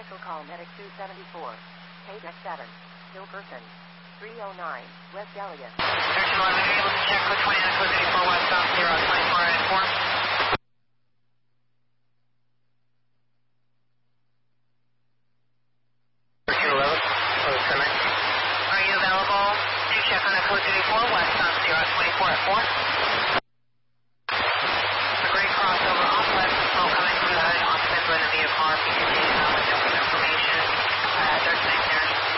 Special call medic 274. KDEC 7. Still person. 309. West Elliott. Section 11, are you able to check with 29 code 84 West on 02494? Section 11, are you available to check on a code 34 West on 024 at 4?